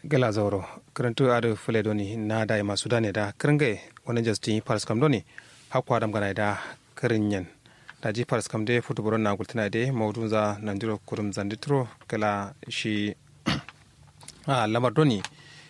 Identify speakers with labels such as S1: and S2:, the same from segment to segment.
S1: gala zauro karantu adu fule doni na da masu dane da kringai wani justin paris kam doni hakwa adam gana da karinyan da ji paris kam de futuburon na gultina de maudun za nanjiro kurum zanditro kala shi lamar doni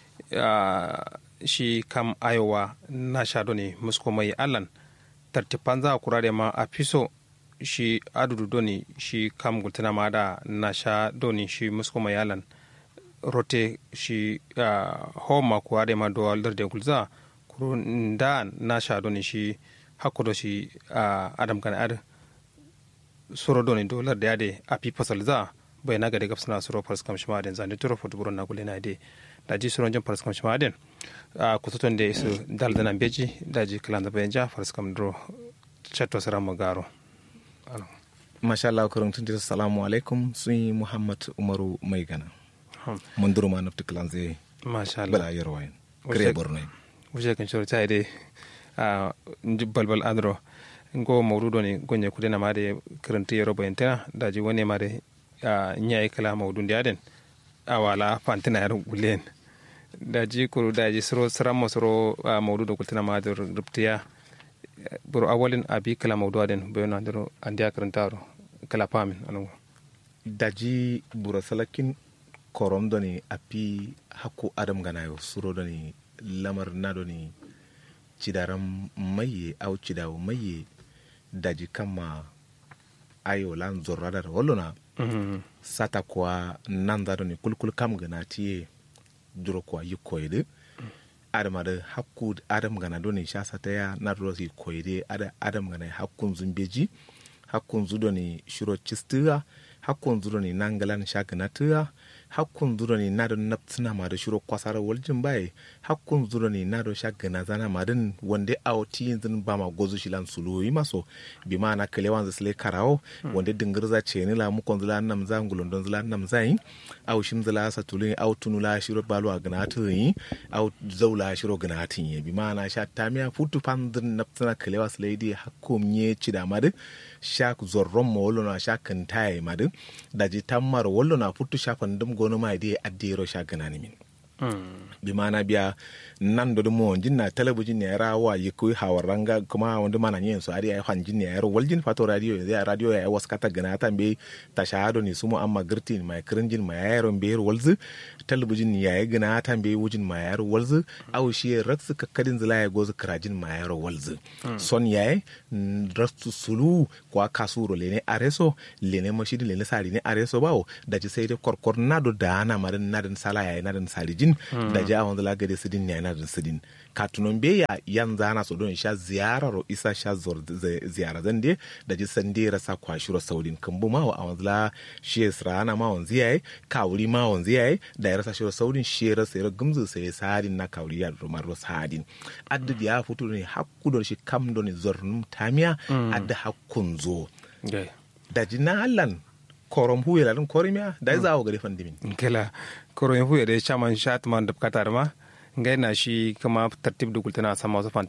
S1: shi kam ayowa na sha doni musko mai allan tartipan za kurare ma a fiso shi adudu doni shi kam gultina ma da na sha doni shi musko mai allan rote shi homa ko ade ma do alder de gulza kuro nda na sha doni shi hakodo shi adam kan ad soro doni do lar de ade api pasal za bai naga de gapsna soro pars kam shima den zande toro foto buron na gulena de da ji soro jam pars kam shima den ko soton de su dal dana beji da ji klanda benja pars kam dro chatto sara magaro
S2: masha Allah kurun tun assalamu alaikum sun Muhammad Umaru mai gana mun durma nafti klanze
S1: masha Allah
S2: bala yarwayin kare borno
S1: wuje kan shoro taide balbal andro ngo mawdudo ni gonye kudena made kiranti yoro bayantena daji woni made nyaay kala mawdun diaden awala fantina yar gulen daji kuru daji soro saramo soro mawdudo kultina made ruptiya buru awalin abi kala mawdu aden bayona dero andia kirantaro kala pamin anu
S2: daji buru salakin korom doni api hakku adam ganayo suro doni lamar na doni cidaram maye au cidawo maye daji kama ayo lan zorradar wallona sata kwa nanda doni kulkul kam gana tiye duro kwa yikoyde adama da hakku adam gana doni sha sata ya na duro si koyde adam gana hakkun zumbeji hakkun zudoni shiro cistiga hakkun zudoni nangalan sha gana tuya hakkun zuroni na don napsina ma da shiro kwasara waljin bai hakkun zuroni na don shagana zana ma din wanda awti yanzu ba ma gozu shilan suluyi maso bi ma na kalewan za sile karawo wanda dingirza ce ni la mu kon zula nam zangulon don zula nam zai aw shim zula sa tulun aw tunula shiro balu a gana tuyi aw zaula shiro gana tin bi ma na sha tamiya futu pandin napsina kalewa sile di hakkum nye cida ma din shak zorron mo wolo na shakan tayi ma din daji tammar wolo na futu shafan dum gono ma dai addero shagana ni min bi mana biya nan do mo jinna talabijin ne rawa yiko hawaranga kuma wanda mana yin so ari ay hanjin ne yaro waljin fato radio ya radio ya waskata gana tambe tashado ni sumo amma girtin mai kirinjin mai yaro be walzu talabijin ya gana tambe wujin mai yaro walzu aw shi raksu kakkadin zila ya gozu krajin mai yaro walzu son yayi rastu sulu kwa kasuro lene areso lene mashidi lene sari ne areso bawo da ji sai da korkor nado dana marin nadin sala yayi nadin salijin da ji awon zala gade sidin ne nadin sidin katunon be ya yan zana so don sha ziyararo isa sha ziyara zande da ji sande rasa kwashiro saudin kambu ma wa awon zala shi esrana ma won ziyaye kawuri ma won ziyaye da rasa shiro saudin shi rasa yaro gumzu sai sadin na kawuri ya rumar sadin addu ya futu ne hakku don shi kam don zornum tamiya adda hakkun zo da jina allan korom huye la dun korimiya da za ga defan dimin
S1: kala korom huye da chaman shatman da katar ma ngai na shi kama tartib dugul tana sama wasu